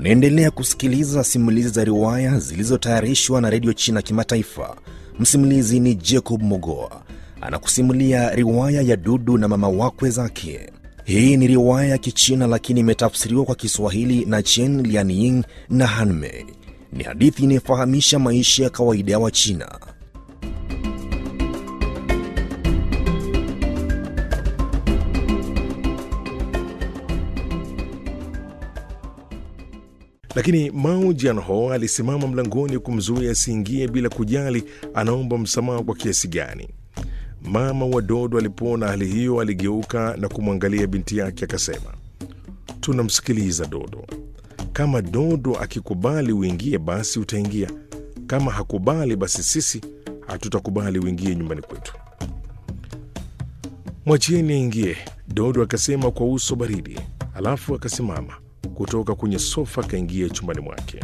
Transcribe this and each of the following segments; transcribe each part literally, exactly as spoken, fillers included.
Unaendelea kusikiliza simulizi za riwaya zilizotayarishwa na Radio China Kimataifa. Msimulizi ni Jacob Mogoa. Anakusimulia riwaya ya Dudu na mama wakwe zake. Hii ni riwaya ya Kichina lakini imetafsiriwa kwa Kiswahili na Chen Lianying na Hanmei. Ni hadithi inayofahamisha maisha ya kawaida ya Wachina. Lakini Mao Jianho alisimama mlangoni kumzuia asiingie bila kujali anaomba msamaha kwa kiasi gani. Mama wa Dodo alipoona hali hiyo aligeuka na kumwangalia binti yake akasema, "Tunamsikiliza Dodo. Kama Dodo akikubali uingie basi utaingia. Kama hakubali basi sisi hatutakubali uingie nyumbani kwetu. Mwachieni aingie," Dodo akasema kwa uso baridi. Alafu akasimama kutoka kwenye sofa akaingia chumbani mwake.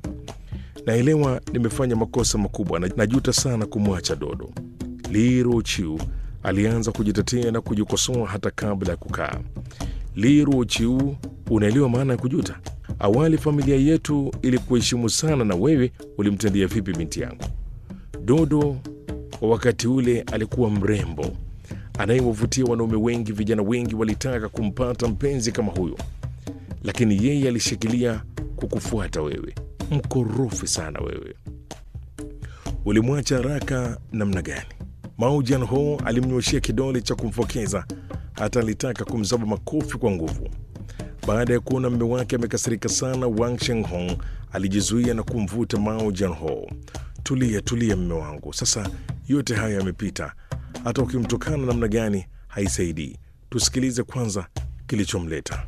"Naelewa nimefanya makosa makubwa na najuta sana kumwacha Dodo." Li Ruoqiu alianza kujitetea na kujikosoa hata kabla ya kukaa. "Li Ruoqiu, unaelewa maana ya kujuta? Awali familia yetu ilikuheshimu sana na wewe ulimtendea vipi binti yangu? Dodo wa wakati ule alikuwa mrembo, anayewavutia wanaume wengi, vijana wengi walitaka kumpata mpenzi kama huyo. Lakini yeye alishikilia kukufuata wewe. Mkorofi sana wewe. Ulimwacha haraka namna gani?" Mao Jianho alimnyoshia kidole cha kumfokeza, hata alitaka kumzaba makofi kwa nguvu. Baada ya kuona mume wake amekasirika sana, Wang Shenghong alijizuia na kumvuta Mao Jianho. "Tulia, tulia mume wangu. Sasa yote haya yamepita. Hata ukimtukana namna gani haisaidii. Tusikilize kwanza kilichomleta."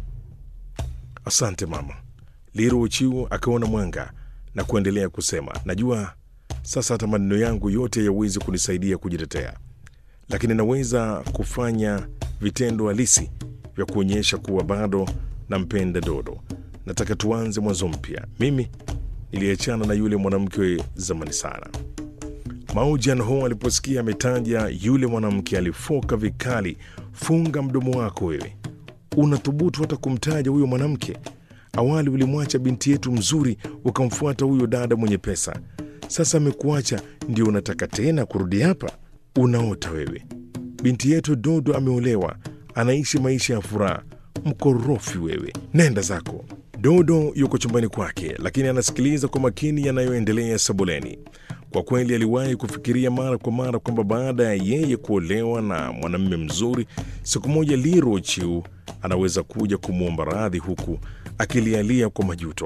"Asante mama." Li Ruoqiu akaona mwanga na kuendelea kusema, "Najua sasa hata maneno yangu yote hayawezi kunisaidia kujitetea, lakini naweza kufanya vitendo halisi vya kuonyesha kuwa bado nampenda Dodo. Nataka tuanze mwanzo mpya. Mimi niliachana na yule mwanamke zamani sana." Mao Jianho aliposikia ametaja yule mwanamke alifoka vikali. "Funga mdomo wako wewe. Unathubutu hata kumtaja huyo mwanamke? Awali ulimwacha binti yetu mzuri ukamfuata huyo dada mwenye pesa. Sasa amekuacha ndio unataka tena kurudi hapa? Unaota wewe. Binti yetu Dodo ameolewa, anaishi maisha ya furaha. Mkorofi wewe. Nenda zako." Dodo yuko chumbani kwake, lakini anasikiliza kwa makini yanayoendelea sebuleni. Kwa kweli aliwahi kufikiria mara kwa mara kwamba baada ya yeye kuolewa na mwanamume mzuri, siku moja Li Ruoqiu anaweza kuja kumwomba radhi huku akilialia kwa majuto.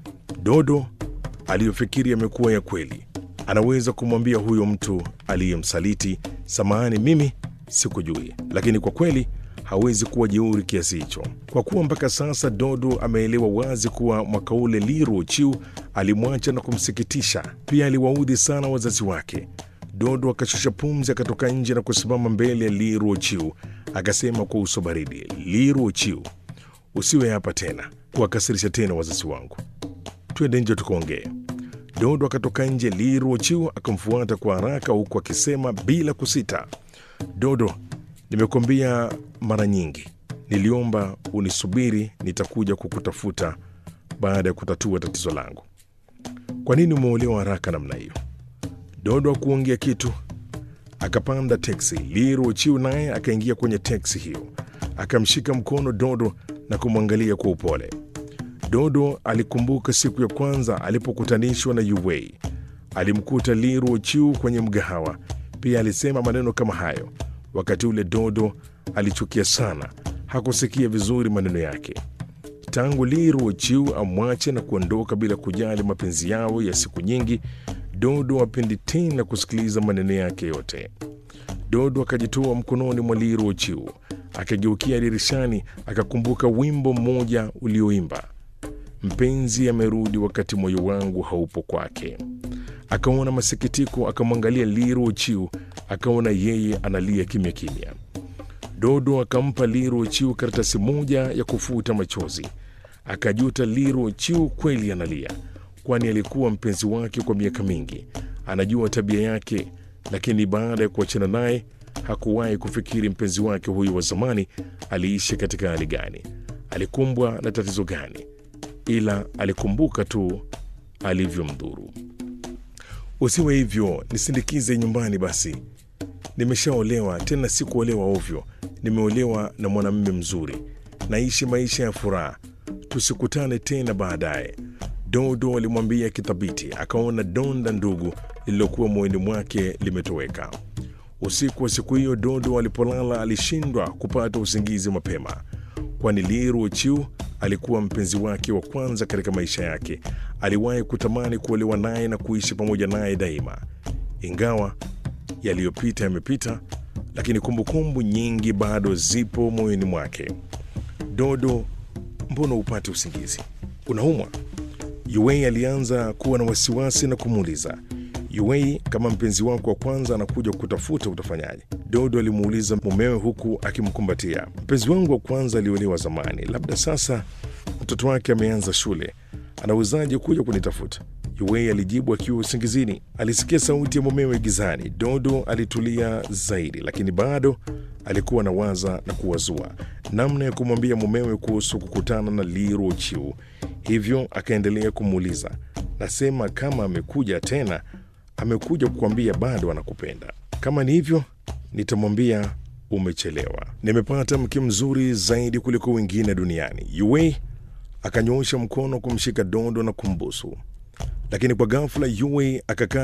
Dodo aliyofikiri amekuwa ya kweli. Anaweza kumwambia huyo mtu aliyemsaliti, "Samahani, mimi sikujui." Lakini kwa kweli hawezi kuwa jeuri kiasi hicho. Kwa kuwa mpaka sasa Dodo ameelewa wazi kuwa mwaka ule Li Ruoqiu alimwacha na kumsikitisha. Pia aliwaudhi sana wazazi wake. Dodo akashusha pumzi, akatoka nje na kusimama mbele ya Li Ruoqiu akasema kwa uso baridi, "Li Ruoqiu, usiwe hapa tena kuwakasirisha tena wazazi wangu. Twende nje tukaongee." Dodo akatoka nje. Li Ruoqiu akamfuata kwa haraka huku akisema bila kusita, "Dodo, nimekwambia mara nyingi, niliomba unisubiri, nitakuja kukutafuta baada ya kutatua tatizo langu. Kwa nini umeolewa haraka namna hiyo?" Dodo hakuongea kitu, akapanda teksi. Li Ruoqiu naye akaingia kwenye teksi hiyo, akamshika mkono Dodo na kumwangalia kwa upole. Dodo alikumbuka siku ya kwanza alipokutanishwa na Yu Wei. Alimkuta Li Ruoqiu kwenye mgahawa. Pia alisema maneno kama hayo. Wakati ule Dodo alichukia sana, hakusikia vizuri maneno yake. Tangu Li Ruoqiu amwache na kuondoka bila kujali mapenzi yao ya siku nyingi, Dodo hapendi tena kusikiliza maneno yake yote. Dodo akajitoa mkononi mwa Li Ruoqiu, akageukia dirishani, akakumbuka wimbo mmoja ulioimba, "Mpenzi amerudi wakati moyo wangu haupo kwake." Akaona masikitiko, akamwangalia Li Ruoqiu, akaona yeye analia kimya kimya. Dodo akampa Li Ruoqiu karatasi moja ya kufuta machozi. Akajuta Li Ruoqiu kweli analia, kwani alikuwa mpenzi wake kwa miaka mingi. Anajua tabia yake, lakini baada ya kuachana naye hakuwahi kufikiri mpenzi wake huyu wa zamani aliishi katika hali gani, alikumbwa na tatizo gani. ila alikumbuka tu alivyomdhuru. Usiwe hivyo, nisindikize nyumbani basi. Nimeshaolewa, tena si kuolewa ovyo. Nimeolewa na mwanamume mzuri. Naishi maisha ya furaha. Tusikutane tena baadaye. Dodo alimwambia kithabiti, akaona donda ndugu lililokuwa moyoni mwake limetoweka. Usiku wa siku hiyo Dodo alipolala alishindwa kupata usingizi mapema, kwani Liru Ochiu alikuwa mpenzi wake wa kwanza katika maisha yake. Aliwahi kutamani kuolewa naye na kuishi pamoja naye daima. Ingawa yaliyopita yamepita, lakini kumbukumbu nyingi bado zipo moyoni mwake. Dodo, mbona upate usingizi? Unaumwa? Yuwei alianza kuwa na wasiwasi na kumuuliza. Yuwei, kama mpenzi wako wa kwanza anakuja kutafuta utafanyaje? Dodo alimuuliza mumewe huku akimkumbatia. Mpenzi wangu wa kwanza aliolewa zamani, labda sasa mtoto wake ameanza shule, anawezaje kuja kunitafuta? Yuwei alijibu akiwa usingizini. Alisikia sauti ya mumewe gizani. Dodo alitulia zaidi, lakini bado alikuwa na waza na kuwazua namna ya kumwambia mumewe kuhusu kukutana na Liru Ochiu. Hivyo akaendelea kumuuliza, nasema kama amekuja tena, amekuja kukwambia bado anakupenda. Kama ni hivyo, nitamwambia umechelewa. Nimepata mke mzuri zaidi kuliko wengine duniani. Yuwei akanyoosha mkono kumshika Dodo na kumbusu. Lakini kwa ghafla Yuwei akakaa